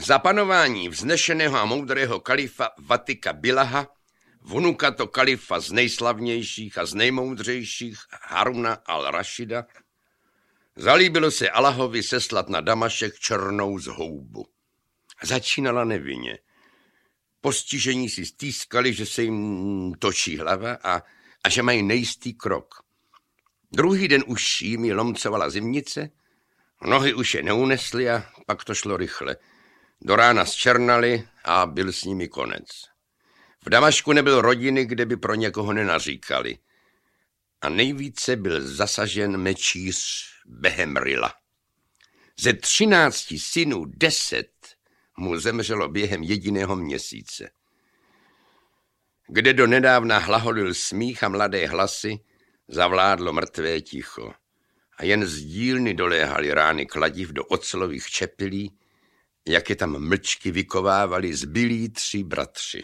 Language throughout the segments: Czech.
Za panování vznešeného a moudrého kalifa Vatika Bilaha, vnuka to kalifa z nejslavnějších a z nejmoudřejších Haruna al-Rašida, zalíbilo se Allahovi seslat na Damašek černou zhoubu. Začínala nevinně. Postižení si stýskali, že se jim točí hlava a že mají nejistý krok. Druhý den už jim lomcovala zimnice, nohy už je neunesly a pak to šlo rychle. Do rána zčernali a byl s nimi konec. V Damašku nebylo rodiny, kde by pro někoho nenaříkali. A nejvíce byl zasažen mečíř Behemrila. Ze 13 synů 10 mu zemřelo během jediného měsíce. Kde do nedávna hlaholil smích a mladé hlasy, zavládlo mrtvé ticho. A jen z dílny doléhaly rány kladiv do ocelových čepilí, jak je tam mlčky vykovávali zbylí 3 bratři.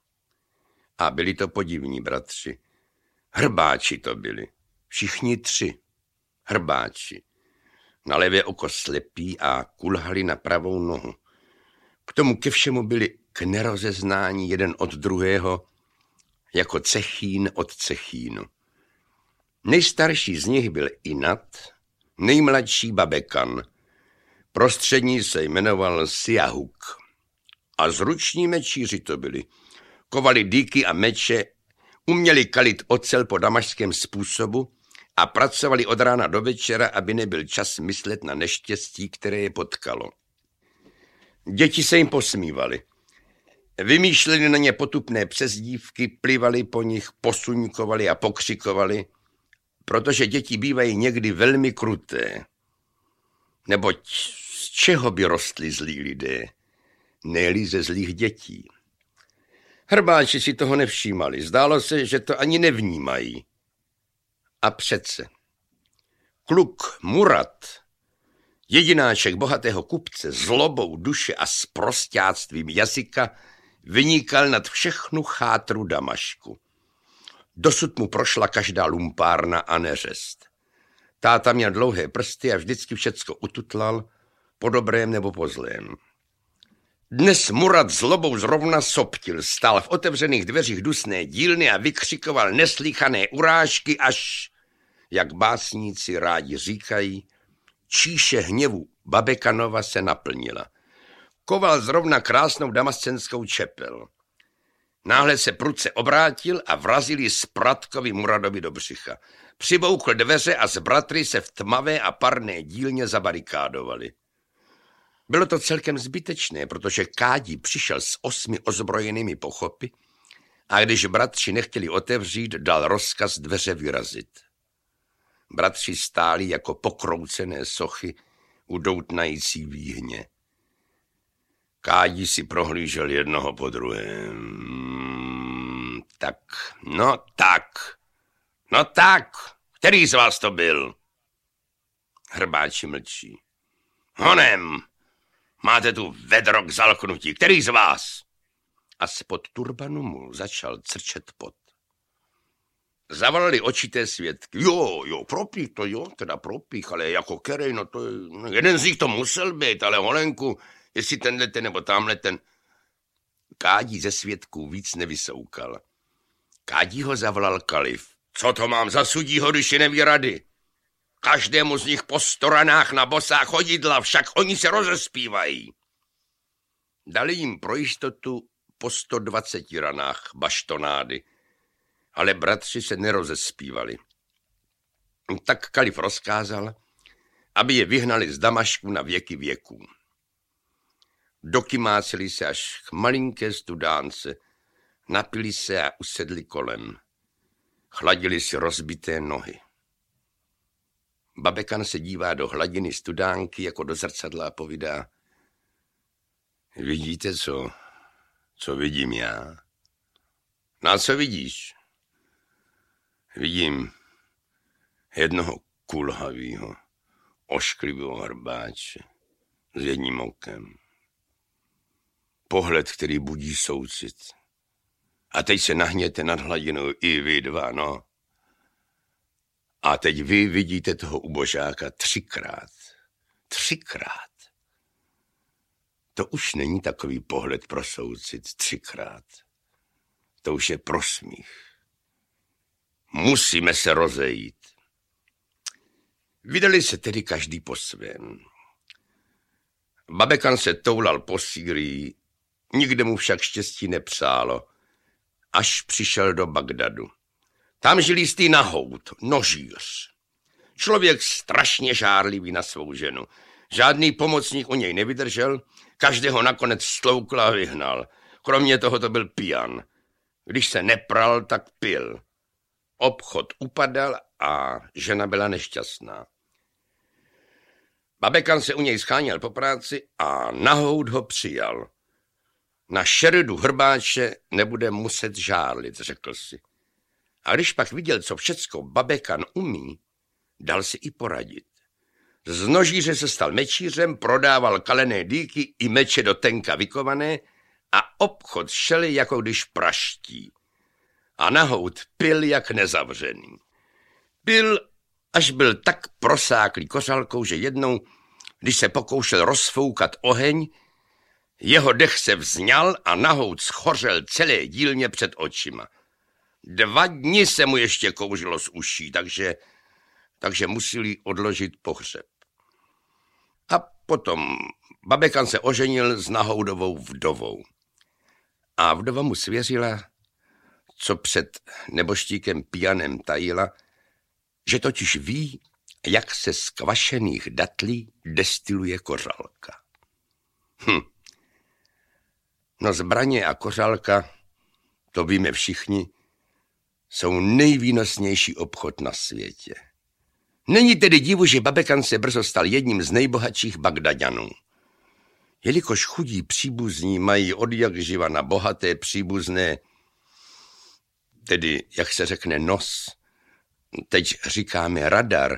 A byli to podivní bratři. Hrbáči to byli. Všichni 3. Hrbáči. Na levé oko slepí a kulhali na pravou nohu. K tomu ke všemu byli k nerozeznání jeden od druhého, jako cechín od cechínu. Nejstarší z nich byl Inat, nejmladší Babekan. Prostřední se jmenoval Siahuk. A zruční mečíři to byli. Kovali dýky a meče, uměli kalit ocel po damašském způsobu a pracovali od rána do večera, aby nebyl čas myslet na neštěstí, které je potkalo. Děti se jim posmívali. Vymýšleli na ně potupné přezdívky, plivali po nich, posuňkovali a pokřikovali, protože děti bývají někdy velmi kruté. Neboť z čeho by rostli zlí lidé? Ne-li ze zlých dětí. Hrbáči si toho nevšímali, zdálo se, že to ani nevnímají. A přece. Kluk Murat, jedináček bohatého kupce, zlobou duše a sprosťáctvím jazyka, vynikal nad všechnu chátru Damašku. Dosud mu prošla každá lumpárna a neřest. Táta měl dlouhé prsty a vždycky všecko ututlal, po dobrém nebo po zlém. Dnes Murat zlobou zrovna soptil, stál v otevřených dveřích dusné dílny a vykřikoval neslýchané urážky, až, jak básníci rádi říkají, číše hněvu Babekanova se naplnila. Koval zrovna krásnou damascenskou čepel. Náhle se prudce obrátil a vrazil ji Spratkovi Muradovi do břicha. Přiboukl dveře a s bratry se v tmavé a parné dílně zabarikádovali. Bylo to celkem zbytečné, protože Kádi přišel s 8 ozbrojenými pochopy a když bratři nechtěli otevřít, dal rozkaz dveře vyrazit. Bratři stáli jako pokroucené sochy u doutnající výhně. Kádi si prohlížel jednoho po druhém. No tak, který z vás to byl? Hrbáči mlčí. Honem, máte tu vedro k zalknutí, který z vás? A spod turbanu mu začal crčet pot. Zavolali očité svědky. Jo, propích, ale jako kerej, no to je, jeden z nich to musel být, ale holenku, jestli tenhle ten nebo tamhle ten. Kádi ze svědků víc nevysoukal. Kádi ho zavolal kalif. Co to mám za sudího, když je neví rady? Každému z nich po 100 ranách na bosá chodidla, však oni se rozespívají. Dali jim pro jistotu po 120 ranách baštonády, ale bratři se nerozespívali. Tak kalif rozkázal, aby je vyhnali z Damašku na věky věků. Dokymáceli se až k malinké studánce, napili se a usedli kolem. Chladili si rozbité nohy. Babekan se dívá do hladiny studánky jako do zrcadla a povídá: Vidíte, co vidím já? No a co vidíš? Vidím jednoho kulhavýho, ošklivého hrbáče s jedním okem. Pohled, který budí soucit. A teď se nahněte nad hladinou i vy dva, no. A teď vy vidíte toho ubožáka 3krát. To už není takový pohled pro soucit 3krát. To už je pro smích. Musíme se rozejít. Vydali se tedy každý po svém. Babekan se toulal po Sýrii, nikde mu však štěstí nepřálo, až přišel do Bagdadu. Tam žil jistý Nahout, nožíř. Člověk strašně žárlivý na svou ženu. Žádný pomocník u něj nevydržel, každého nakonec stloukl a vyhnal. Kromě toho to byl pijan. Když se nepral, tak pil. Obchod upadal a žena byla nešťastná. Babekan se u něj scháněl po práci a Nahout ho přijal. Na šeredu hrbáče nebude muset žárlit, řekl si. A když pak viděl, co všecko Babekan umí, dal si i poradit. Z nožíře se stal mečířem, prodával kalené dýky i meče do tenka vykované a obchod šel, jako když praští. A Nahout pil jak nezavřený. Pil, až byl tak prosáklý kořalkou, že jednou, když se pokoušel rozfoukat oheň, jeho dech se vzňal a Nahout schořel celé dílně před očima. 2 dny se mu ještě kouřilo z uší, takže museli odložit pohřeb. A potom Babekan se oženil s Nahoudovou vdovou. A vdova mu svěřila, co před neboštíkem pijanem tajila, že totiž ví, jak se z kvašených datlí destiluje kořalka. No zbraně a kořalka, to víme všichni, jsou nejvýnosnější obchod na světě. Není tedy divu, že Babekan se brzo stal jedním z nejbohatších Bagdaďanů. Jelikož chudí příbuzní mají odjakživa na bohaté příbuzné, tedy, jak se řekne, nos, teď říkáme radar,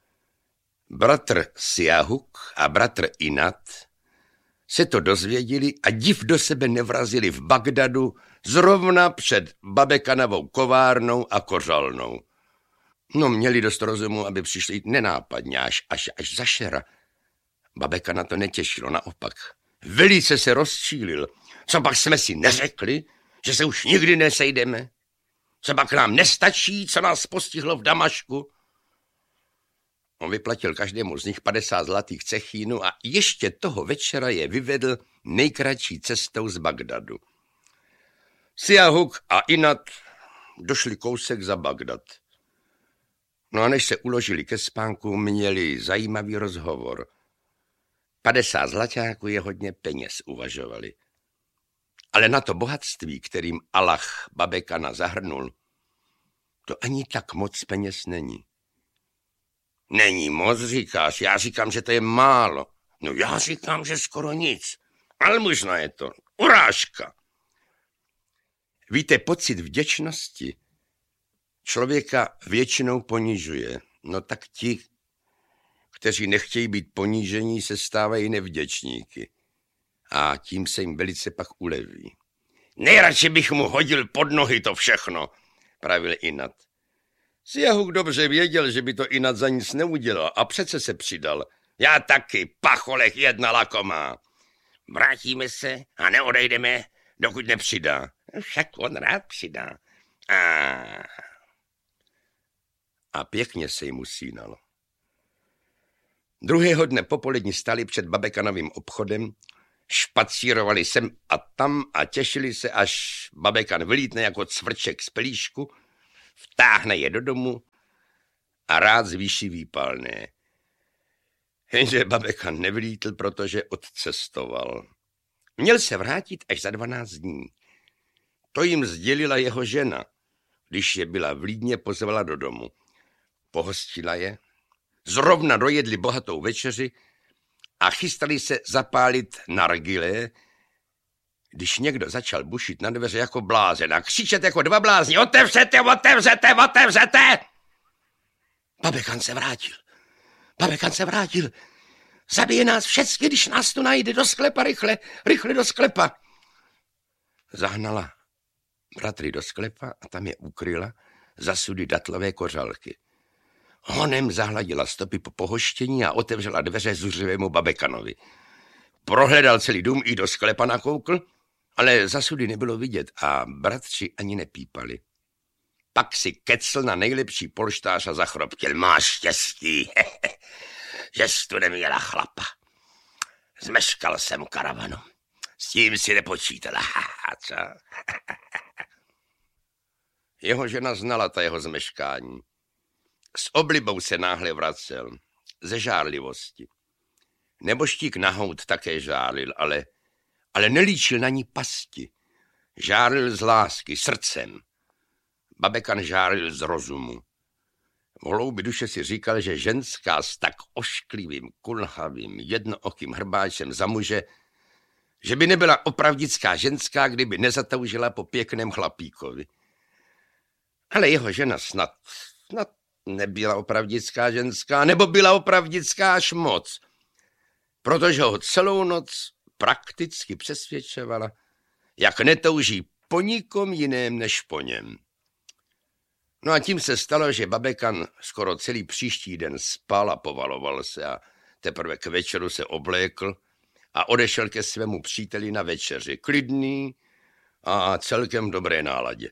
bratr Siahuk a bratr Inat se to dozvěděli a div do sebe nevrazili v Bagdadu zrovna před Babekanovou kovárnou a kořalnou. No měli dost rozumu, aby přišli nenápadně až za šera. Babekana to netěšilo, naopak. Velice se rozčílil. Co pak jsme si neřekli, že se už nikdy nesejdeme? Co pak nám nestačí, co nás postihlo v Damašku? On vyplatil každému z nich 50 zlatých cechínů a ještě toho večera je vyvedl nejkratší cestou z Bagdadu. Siahuk a Inat došli kousek za Bagdad. No a než se uložili ke spánku, měli zajímavý rozhovor. 50 zlaťáků je hodně peněz, uvažovali. Ale na to bohatství, kterým Allah Babekana zahrnul, to ani tak moc peněz není. Není moc, říkáš, já říkám, že to je málo. No já říkám, že skoro nic. Ale možná je to urážka. Víte, pocit vděčnosti člověka většinou ponižuje. No tak ti, kteří nechtějí být ponížení, se stávají nevděčníky. A tím se jim velice pak uleví. Nejradši bych mu hodil pod nohy to všechno, pravil Inat. Siahuk dobře věděl, že by to Inat za nic neudělal a přece se přidal. Já taky, pacholek jedna lakomá. Vrátíme se a neodejdeme, dokud nepřidá. Však on rád přidá. A pěkně se jim usínalo. Druhého dne popolední stali před Babekanovým obchodem, špacírovali sem a tam a těšili se, až Babekan vylítne jako cvrček z pelíšku, vtáhne je do domu a rád zvýší výpalné. Jenže Babekan nevylítl, protože odcestoval. Měl se vrátit až za 12 dní. To jim sdělila jeho žena, když je byla vlídně pozvala do domu. Pohostila je, zrovna dojedli bohatou večeři a chystali se zapálit nargile, když někdo začal bušit na dveře jako blázen a křičet jako 2 blázni. Otevřete, otevřete, otevřete! Babekan se vrátil. Zabije nás všecky, když nás tu najde. Do sklepa, rychle do sklepa. Zahnala bratry do sklepa a tam je ukryla za sudy datlové kořalky. Honem zahladila stopy po pohoštění a otevřela dveře zuřivému Babekanovi. Prohledal celý dům i do sklepa nakoukl, ale zasudy nebylo vidět a bratři ani nepípali. Pak si kecl na nejlepší polštář a zachroptil. Máš štěstí, že jsi tu neměla chlapa. Zmeškal jsem karavanu. S tím si nepočítala. Co? Jeho žena znala ta jeho zmeškání. S oblibou se náhle vracel. Ze žárlivosti. Neboštík Nahout také žárlil, ale nelíčil na ní pasti. Žárlil z lásky, srdcem. Babekan žárlil z rozumu. V hloubi duše si říkal, že ženská s tak ošklivým, kulhavým, jednookým hrbáčem za muže, že by nebyla opravdická ženská, kdyby nezatoužila po pěkném chlapíkovi. Ale jeho žena snad nebyla opravdická ženská, nebo byla opravdická až moc, protože ho celou noc prakticky přesvědčovala, jak netouží po nikom jiném než po něm. No a tím se stalo, že Babekan skoro celý příští den spal a povaloval se a teprve k večeru se oblékl a odešel ke svému příteli na večeři, klidný a celkem v dobré náladě.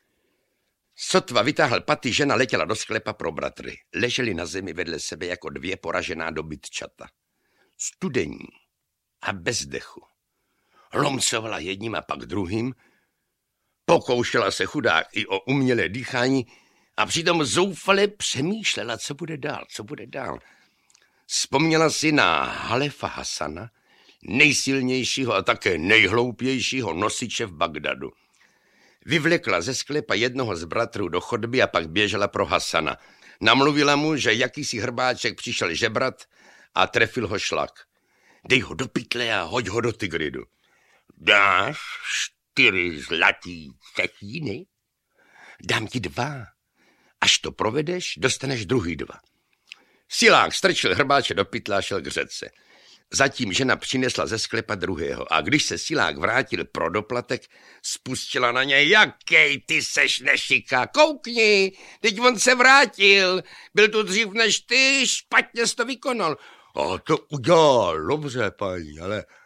Sotva vytáhl paty, žena letěla do sklepa pro bratry. Leželi na zemi vedle sebe jako dvě poražená dobytčata. Studení a bez dechu. Lomcovala jedním a pak druhým, pokoušela se chudák i o umělé dýchání a přitom zoufale přemýšlela, co bude dál. Vzpomněla si na Halefa Hasana, nejsilnějšího a také nejhloupějšího nosiče v Bagdadu. Vyvlekla ze sklepa jednoho z bratrů do chodby a pak běžela pro Hasana. Namluvila mu, že jakýsi hrbáček přišel žebrat a trefil ho šlak. Dej ho do pytle a hoď ho do Tigridu. Dáš 4 zlatý cechíny? Dám ti 2. Až to provedeš, dostaneš druhý 2. Silák strčil hrbáče do pytla a šel k řece. Zatím žena přinesla ze sklepa druhého a když se Silák vrátil pro doplatek, spustila na něj. Jakej ty seš nešika, koukni, teď on se vrátil, byl tu dřív než ty, špatně jsi to vykonal. A to udělal, dobře, paní,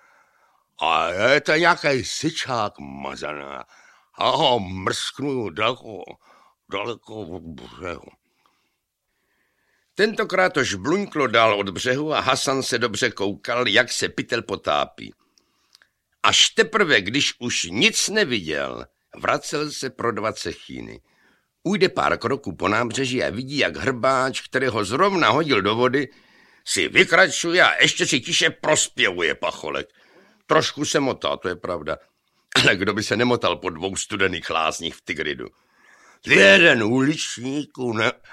ale je to nějaký syčák mazaná. A ho mrsknu daleko od břehu. Tentokrát to žbluňklo dál od břehu a Hasan se dobře koukal, jak se pytel potápí. Až teprve, když už nic neviděl, vracel se pro 2 cechíny. Ujde pár kroků po nábřeží a vidí, jak hrbáč, který ho zrovna hodil do vody, si vykračuje a ještě si tiše prospěvuje pacholek. Trošku se motá, to je pravda. Ale kdo by se nemotal po 2 studených lázních v Tigridu? Jeden uličníků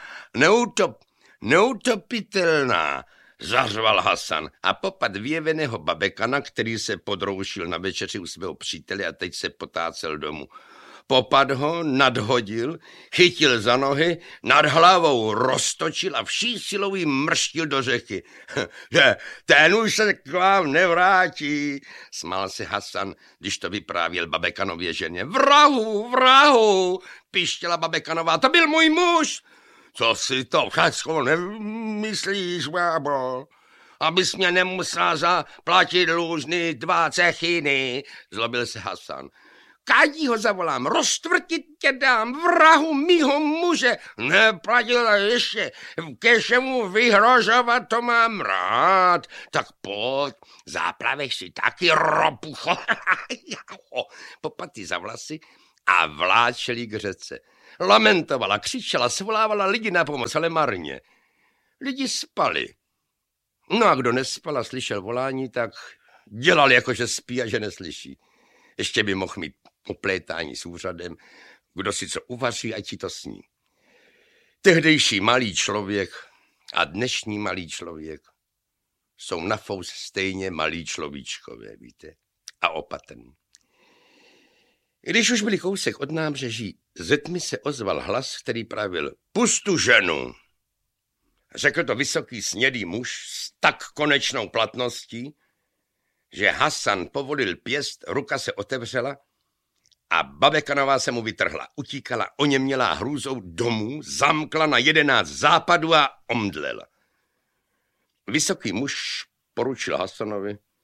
neutopitelná, zařval Hasan a popad vyjeveného Babekana, který se podroušil na večeři u svého přítele a teď se potácel domů. Popad ho, nadhodil, chytil za nohy, nad hlavou roztočil a vší silou jí mrštil do řeky. Ten už se k vám nevrátí, smál se Hasan, když to vyprávěl Babekanově ženě. Vrahu, pištěla Babekanová, to byl můj muž. Co si to všecko nemyslíš, bábo? Abys mě nemusela zaplatit dlužný 2 cechiny, zlobil se Hasan. Kádí ho zavolám, roztvrtit tě dám, vrahu mýho muže. Neplatil ještě, ke všemu vyhrožovat to mám rád. Tak pojď, záplaveš si taky ropucho. Popaty za vlasy a vláčeli k řece. Lamentovala, křičela, svolávala lidi na pomoc, ale marně. Lidi spali. No a kdo nespal a slyšel volání, tak dělal jako, že spí a že neslyší. Ještě by mohl mít oplétání s úřadem, kdo si co uvaří, ať si to sní. Tehdejší malý člověk a dnešní malý člověk jsou na fous stejně malí človíčkové, víte, a opatrní. Když už byli kousek od nábřeží, ze tmy se ozval hlas, který pravil: Pust tu ženu! Řekl to vysoký snědý muž s tak konečnou platností, že Hasan povolil pěst, ruka se otevřela a Babekanová se mu vytrhla. Utíkala oněmělá hrůzou domů, zamkla na 11 západů a omdlela. Vysoký muž poručil Hasanovi,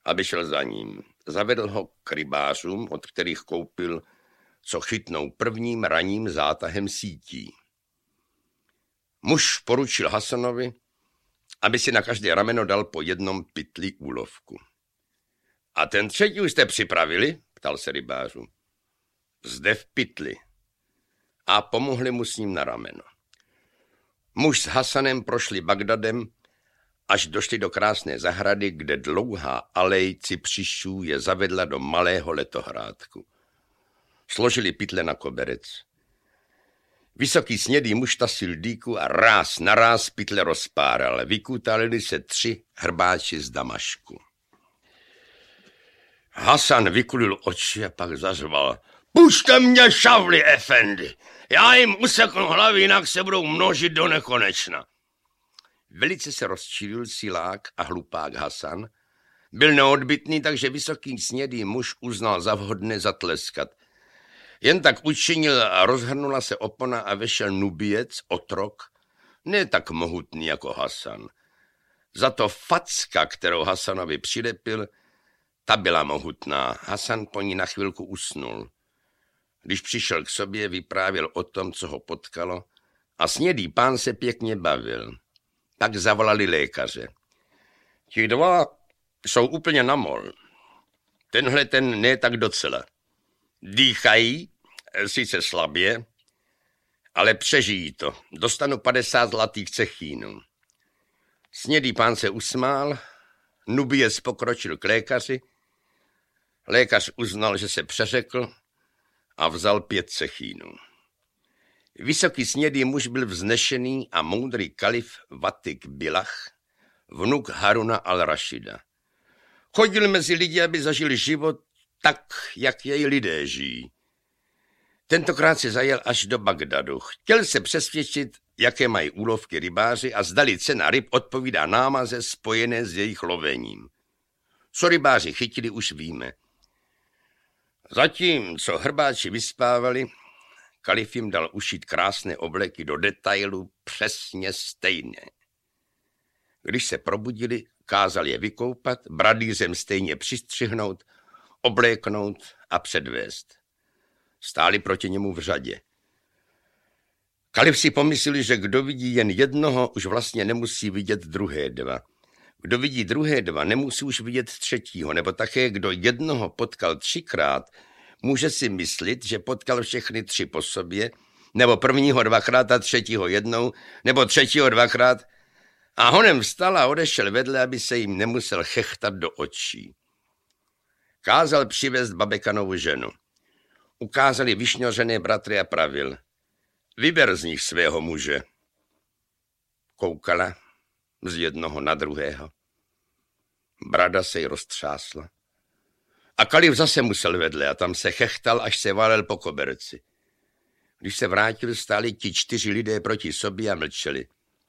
aby šel za ním. Zavedl ho k rybářům, od kterých koupil, co chytnou prvním ranním zátahem sítí. Muž poručil Hasanovi, aby si na každé rameno dal po jednom pytli úlovku. A ten třetí už jste připravili? Ptal se rybářů. Zde v pytli. A pomohli mu s ním na rameno. Muž s Hasanem prošli Bagdadem, až došli do krásné zahrady, kde dlouhá alej cypřišů je zavedla do malého letohrádku. Složili pytle na koberec. Vysoký snědý muž tasil dýku a ráz na ráz pytle rozpáral. Vykutálili se 3 hrbáči z Damašku. Hasan vykulil oči a pak zařval. Pušte mě, šavli efendi! Já jim useknu hlavy, jinak se budou množit do nekonečna. Velice se rozčilil silák a hlupák Hasan. Byl neodbytný, takže vysoký snědý muž uznal za vhodné zatleskat. Jen tak učinil a rozhrnula se opona a vešel Nubiec, otrok, ne tak mohutný jako Hasan. Za to facka, kterou Hasanovi přilepil, ta byla mohutná. Hasan po ní na chvilku usnul. Když přišel k sobě, vyprávěl o tom, co ho potkalo, a snědý pán se pěkně bavil. Tak zavolali lékaře. Ti 2 jsou úplně na mol. Tenhle ten ne tak docela. Dýchají, sice slabě, ale přežijí to. Dostanu 50 zlatých cechínů. Snědý pán se usmál, Nubiec pokročil k lékaři. Lékař uznal, že se přeřekl a vzal 5 cechínů. Vysoký snědý muž byl vznešený a moudrý kalif Vatik Billah, vnuk Haruna al-Rašida. Chodil mezi lidi, aby zažil život tak, jak jej lidé žijí. Tentokrát se zajel až do Bagdadu. Chtěl se přesvědčit, jaké mají úlovky rybáři a zdali cena ryb odpovídá námaze spojené s jejich lovením. Co rybáři chytili, už víme. Zatím, co hrbáči vyspávali, kalif jim dal ušít krásné obleky do detailu přesně stejné. Když se probudili, kázal je vykoupat, bradýřem stejně přistřihnout, obléknout a předvést. Stáli proti němu v řadě. Kalif si pomysleli, že kdo vidí jen jednoho, už vlastně nemusí vidět druhé 2. Kdo vidí druhé 2, nemusí už vidět třetího, nebo také kdo jednoho potkal 3krát, může si myslit, že potkal všechny 3 po sobě, nebo prvního 2krát a třetího jednou, nebo třetího 2krát, a honem vstal a odešel vedle, aby se jim nemusel chechtat do očí. Kázal přivést Babekanovu ženu. Ukázali vyšňořené bratry a pravil. Vyber z nich svého muže. Koukala z jednoho na druhého. Brada se jí roztřásla. A kalif zase musel vedle a tam se chechtal, až se válel po koberci. Když se vrátil, stáli ti 4 lidé proti sobě a mlčeli.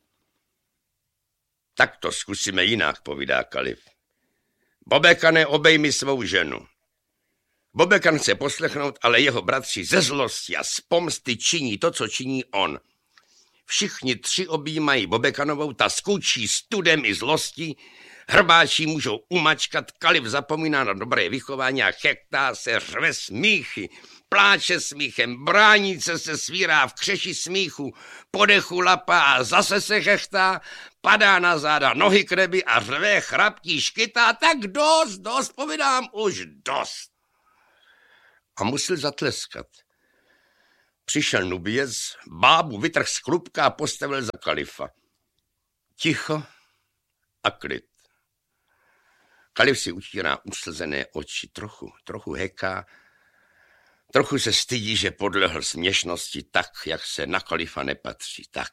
Tak to zkusíme jinak, povídá kalif. Bobekane, obejmi svou ženu. Bobekan chce poslechnout, ale jeho bratři ze zlosti a z pomsty činí to, co činí on. Všichni 3 objímají Bobekanovou, ta skučí studem i zlostí, hrbáči můžou umačkat, kalif zapomíná na dobré vychování a chechtá se, řve smíchy, pláče smíchem, bránice se svírá v křeši smíchu, podechu lapá a zase se chechtá, padá na záda, nohy kreby a řve, chraptí, škytá, tak dost, povídám, už dost. A musel zatleskat. Přišel Nubiec, bábu vytrhl z klubka a postavil za kalifa. Ticho a klid. Kalif si utírá uslzené oči, trochu heká, trochu se stydí, že podlehl směšnosti tak, jak se na kalifa nepatří. Tak.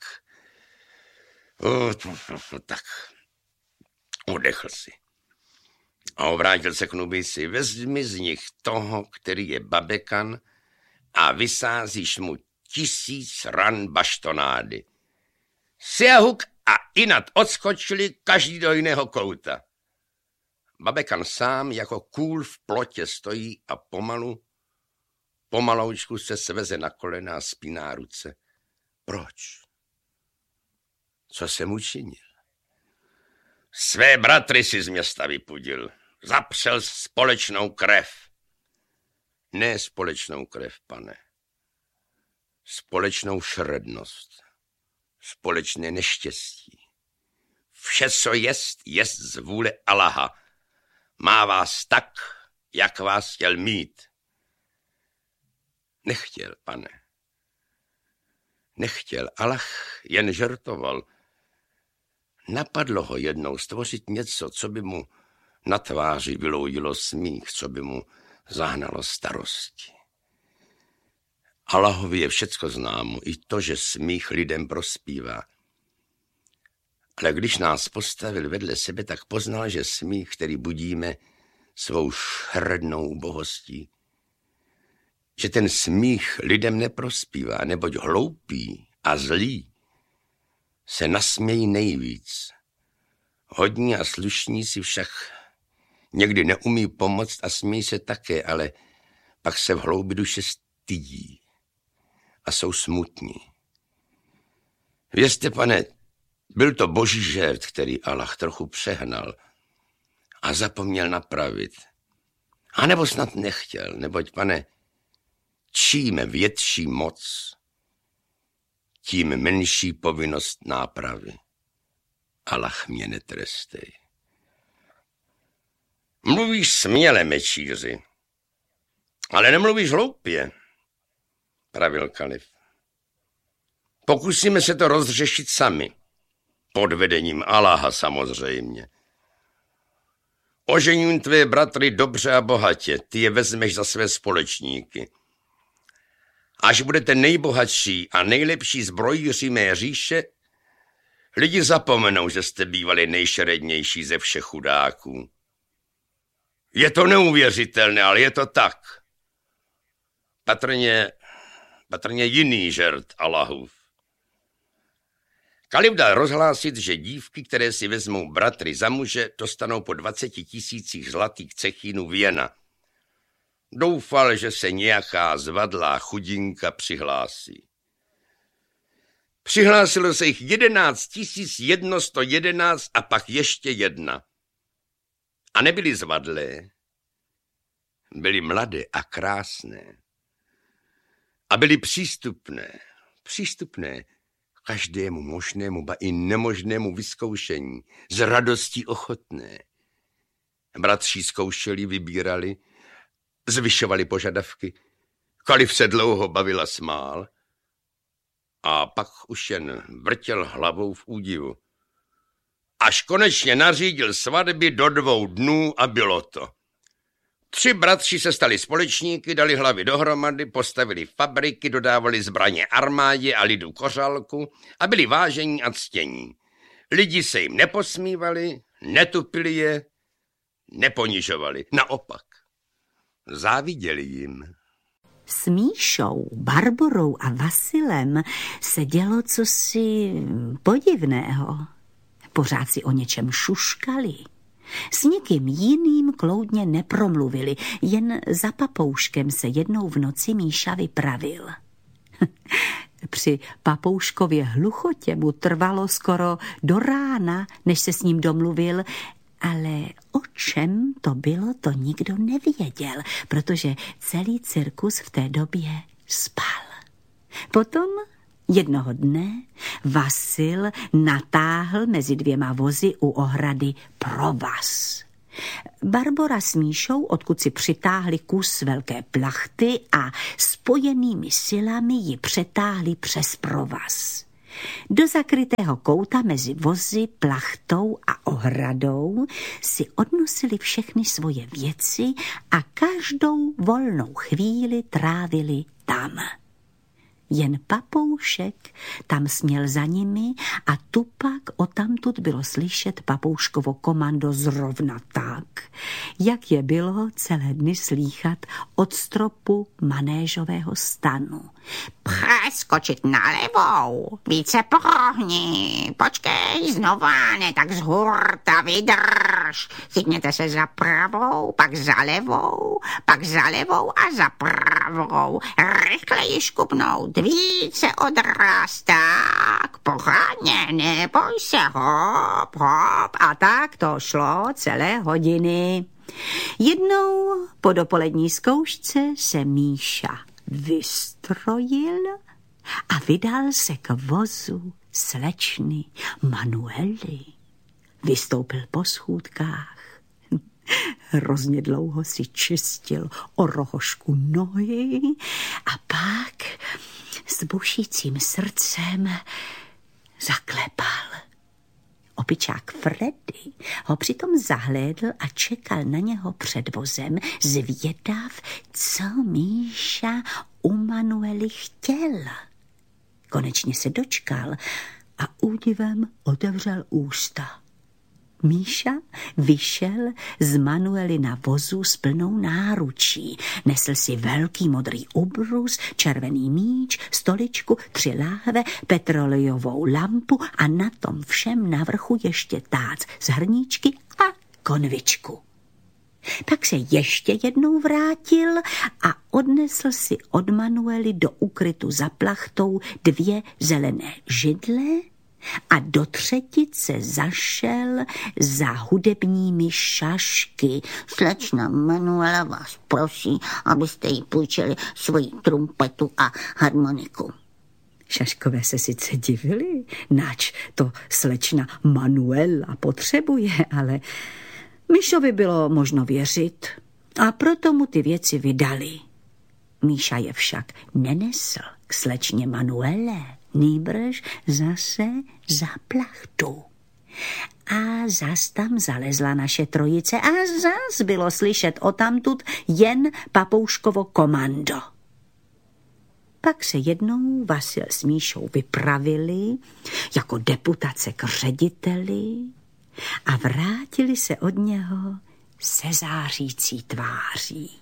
Udechl si. A obrátil se k Nubici. Vezmi z nich toho, který je Babekan, a vysázíš mu 1000 ran baštonády. Siahuk a Inat odskočili každý do jiného kouta. Babekan sám jako kůl v plotě stojí a pomaloučku se sveze na kolena a spíná ruce. Proč? Co jsem učinil? Své bratry si z města vypudil. zapřel společnou krev. Ne společnou krev, pane. Společnou šrednost. Společné neštěstí. Vše, co jest z vůle Allaha. Má vás tak, jak vás chtěl mít. Nechtěl, pane. Nechtěl, Allah jen žertoval. Napadlo ho jednou stvořit něco, co by mu na tváři vyloudilo smích, co by mu zahnalo starosti. Allahovi je všecko známo, i to, že smích lidem prospívá. Ale když nás postavil vedle sebe, tak poznal, že smích, který budíme svou šrednou ubohostí, že ten smích lidem neprospívá, neboť hloupí a zlí se nasmějí nejvíc. Hodní a slušní si však někdy neumí pomoct a smějí se také, ale pak se v hloubi duše stydí a jsou smutní. Vězte, pane, byl to boží žert, který Allah trochu přehnal a zapomněl napravit. A nebo snad nechtěl, neboť, pane, čím větší moc, tím menší povinnost nápravy. Allah mě netrestej. Mluvíš směle, mečíři, ale nemluvíš hloupě, pravil kalif. Pokusíme se to rozřešit sami, pod vedením Allaha samozřejmě. Ožením tvé bratry dobře a bohatě, ty je vezmeš za své společníky. Až budete nejbohatší a nejlepší zbrojíři mé říše, lidi zapomenou, že jste bývali nejšerednější ze všech chudáků. Je to neuvěřitelné, ale je to tak. Patrně jiný žert Allahův. Kalif dal rozhlásit, že dívky, které si vezmou bratry za muže, dostanou po 20 000 zlatých cechínů věna. Doufal, že se nějaká zvadlá chudinka přihlásí. Přihlásilo se jich 11 111 a pak ještě jedna. A nebyly zvadlé, byly mladé a krásné. A byly přístupné každému možnému, ba i nemožnému vyzkoušení, z radostí ochotné. Bratři zkoušeli, vybírali, zvyšovali požadavky. Kalif se dlouho bavil a smál a pak už jen vrtěl hlavou v údivu. Až konečně nařídil svatby do 2 dnů a bylo to. 3 bratři se stali společníky, dali hlavy dohromady, postavili fabriky, dodávali zbraně armádě a lidu kořálku a byli vážení a ctění. Lidi se jim neposmívali, netupili je, neponižovali. Naopak, záviděli jim. S Míšou, Barborou a Vasilem se dělo cosi podivného. Pořád si o něčem šuškali. S nikým jiným kloudně nepromluvili, jen za papouškem se jednou v noci Míša vypravil. Při papouškově hluchotě mu trvalo skoro do rána, než se s ním domluvil, ale o čem to bylo, to nikdo nevěděl, protože celý cirkus v té době spal. Potom jednoho dne Vasil natáhl mezi 2 vozy u ohrady provaz. Barbora s Míšou, odkud si přitáhli kus velké plachty a spojenými silami ji přetáhli přes provaz. Do zakrytého kouta mezi vozy, plachtou a ohradou si odnosili všechny svoje věci a každou volnou chvíli trávili tam. Jen papoušek tam směl za nimi a tupak odtamtud bylo slyšet papouškovo komando zrovna tak, jak je bylo celé dny slýchat od stropu manéžového stanu. Přeskočit na levou, více prohni, počkej znova, ne tak z hurta, vydrž. Chytněte se za pravou, pak za levou a za pravou. Rychleji škupnout, více odraz, tak, pořádně, neboj se, hop, hop. A tak to šlo celé hodiny. Jednou po dopolední zkoušce se Míša vystrojil a vydal se k vozu slečny Manuely. Vystoupil po schůdkách. Hrozně dlouho si čistil o rohošku nohy a pak s bušícím srdcem zaklepal. Opičák Freddy ho přitom zahlédl a čekal na něho před vozem, zvědav, co Míša u Manuely chtěl. Konečně se dočkal a údivem otevřel ústa. Míša vyšel z Manuely na vozu s plnou náručí. Nesl si velký modrý ubrus, červený míč, stoličku, 3 láhve, petrolejovou lampu a na tom všem navrchu ještě tác z hrníčky a konvičku. Pak se ještě jednou vrátil a odnesl si od Manuely do úkrytu za plachtou 2 zelené židle a do třetice zašel za hudebními šašky. Slečna Manuela vás prosí, abyste jí půjčili svoji trumpetu a harmoniku. Šaškové se sice divili, nač to slečna Manuela potřebuje, ale Míšovi bylo možno věřit a proto mu ty věci vydali. Míša je však nenesl k slečně Manuele, nýbrž zase za plachtu. A zas tam zalezla naše trojice a zas bylo slyšet odtamtud jen papouškovo komando. Pak se jednou Vasil s Míšou vypravili jako deputace k řediteli a vrátili se od něho se zářící tváří.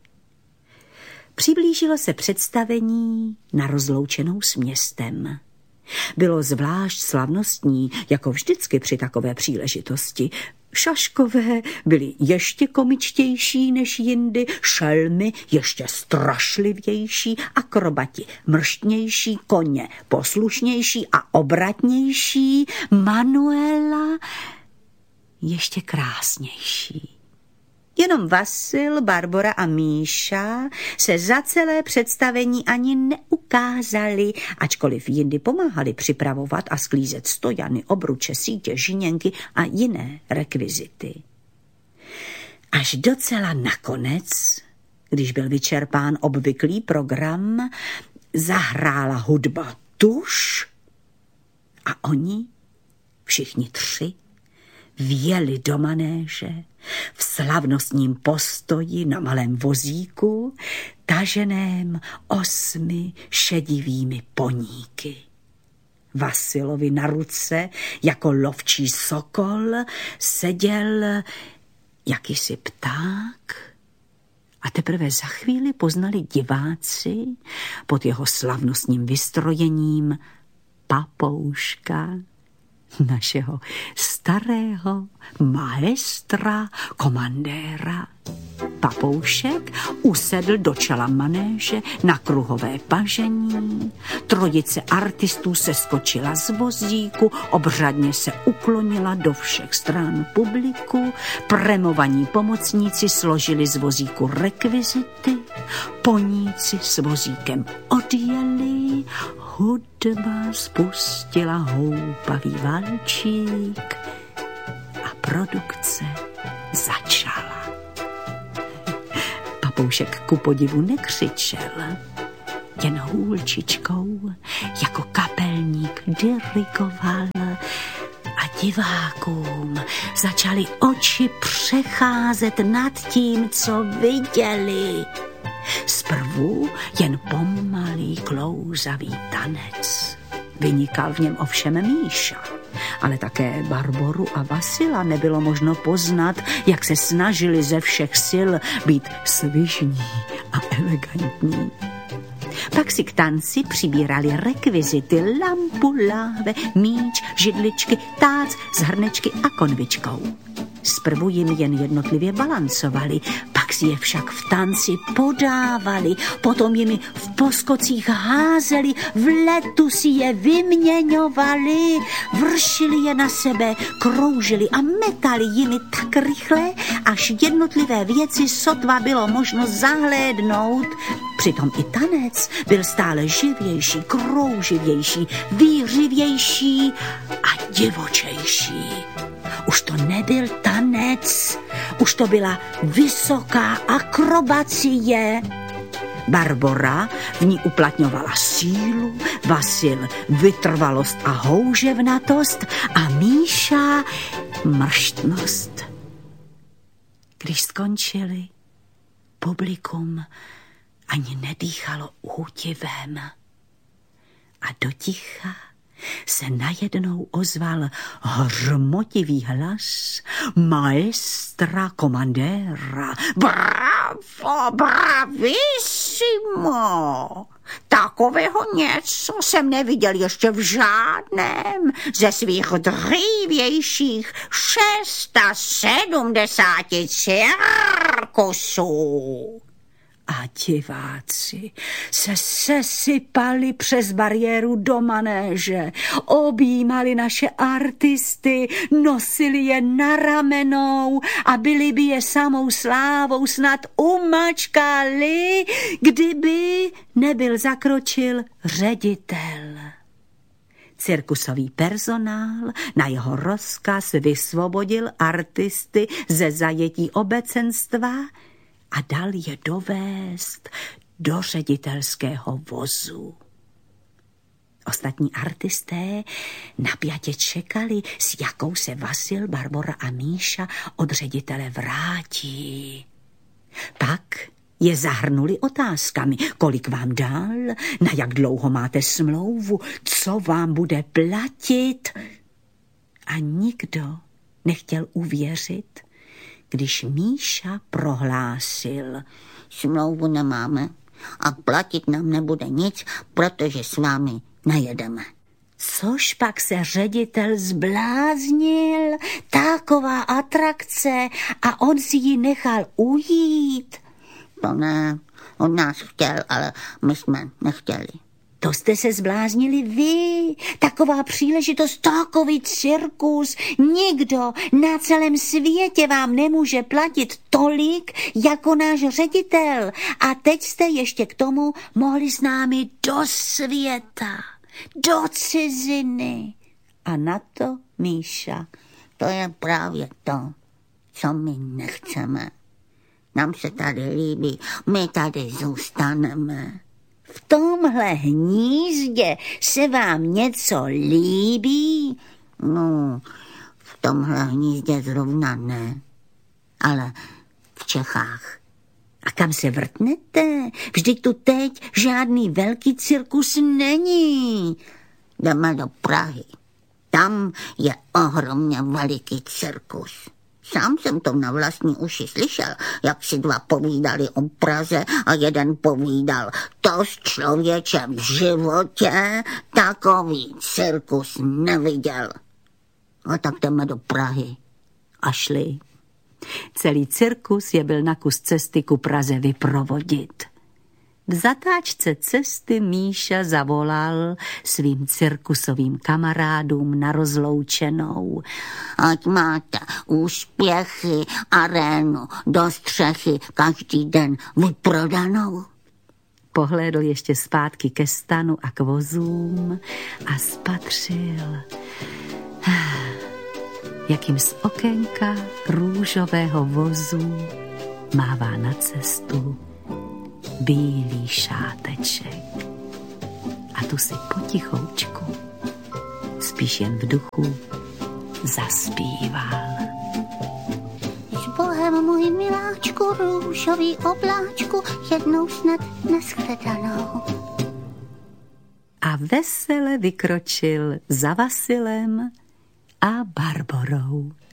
Přiblížilo se představení na rozloučenou s městem. Bylo zvlášť slavnostní, jako vždycky při takové příležitosti. Šaškové byli ještě komičtější než jindy, šelmy ještě strašlivější, akrobati mrštnější, koně poslušnější a obratnější, Manuela ještě krásnější. Jenom Vasil, Barbora a Míša se za celé představení ani neukázali, ačkoliv jindy pomáhali připravovat a sklízet stojany, obruče, sítě, žiněnky a jiné rekvizity. Až docela nakonec, když byl vyčerpán obvyklý program, zahrála hudba tuž a oni, všichni 3, vjeli do manéže v slavnostním postoji na malém vozíku, taženém 8 šedivými poníky. Vasilovi na ruce, jako lovčí sokol, seděl jakýsi pták a teprve za chvíli poznali diváci pod jeho slavnostním vystrojením papouška, našeho starého maestra, komandéra. Papoušek usedl do čela manéže na kruhové pažení. Trojice artistů se skočila z vozíku, obřadně se uklonila do všech stran publiku, premovaní pomocníci složili z vozíku rekvizity, poníci s vozíkem odjeli, hudba spustila houpavý valčík a produkce začala. Papoušek ku podivu nekřičel, jen hůlčičkou jako kapelník dirigoval a divákům začaly oči přecházet nad tím, co viděli. Zprvu jen pomalý klouzavý tanec. Vynikal v něm ovšem Míša, ale také Barboru a Vasila nebylo možno poznat, jak se snažili ze všech sil být svižní a elegantní. Pak si k tanci přibírali rekvizity, lampu, láhve, míč, židličky, tác s hrnečky a konvičkou. Zprvu jim jen jednotlivě balancovali, pak Pak si je však v tanci podávali, potom jimi v poskocích házeli, v letu si je vyměňovali, vršili je na sebe, kroužili a metali jimi tak rychle, až jednotlivé věci sotva bylo možno zahlédnout. Přitom i tanec byl stále živější, krouživější, výřivější a divočejší. Už to nebyl tanec, už to byla vysoká akrobacie. Barbora v ní uplatňovala sílu, Vasil vytrvalost a houževnatost a Míša mrštnost. Když skončili, publikum ani nedýchalo údivem. A do ticha se najednou ozval hromotivý hlas maestra komandéra. Bravo, bravissimo! Takového něco jsem neviděl ještě v žádném ze svých dřívějších 670 cirkusů. A diváci se sesypali přes bariéru do manéže, objímali naše artisty, nosili je na ramenou a byli by je samou slávou snad umačkali, kdyby nebyl zakročil ředitel. Cirkusový personál na jeho rozkaz vysvobodil artisty ze zajetí obecenstva a dal je dovést do ředitelského vozu. Ostatní artisté napjatě čekali, s jakou se Vasil, Barbora a Míša od ředitele vrátí. Pak je zahrnuli otázkami, kolik vám dal, na jak dlouho máte smlouvu, co vám bude platit. A nikdo nechtěl uvěřit, když Míša prohlásil: Smlouvu nemáme a platit nám nebude nic, protože s vámi nejedeme. Což pak se ředitel zbláznil, taková atrakce, a on si ji nechal ujít. To ne, on nás chtěl, ale my jsme nechtěli. To jste se zbláznili vy. Taková příležitost, takový cirkus. Nikdo na celém světě vám nemůže platit tolik jako náš ředitel. A teď jste ještě k tomu mohli s námi do světa, do ciziny. A na to Míša: To je právě to, co my nechceme. Nám se tady líbí, my tady zůstaneme. V tomhle hnízdě se vám něco líbí? No, v tomhle hnízdě zrovna ne, ale v Čechách. A kam se vrtnete? Vždyť tu teď žádný velký cirkus není. Jdeme do Prahy. Tam je ohromně veliký cirkus. Sám jsem to na vlastní uši slyšel, jak si dva povídali o Praze a jeden povídal: to s člověčem v životě takový cirkus neviděl. A tak jdeme do Prahy. A šli. Celý cirkus je byl na kus cesty ku Praze vyprovodit. V zatáčce cesty Míša zavolal svým cirkusovým kamarádům na rozloučenou: Ať máte úspěchy, arénu do střechy každý den vyprodanou. Pohlédl ještě zpátky ke stanu a k vozům a spatřil, jakým z okénka růžového vozu mává na cestu bílý šáteček. A tu si potichoučku, spíš jen v duchu, zaspíval: S Bohem, můj miláčku, růžový obláčku, jednou snad nashledanou. A vesele vykročil za Vasilem a Barborou.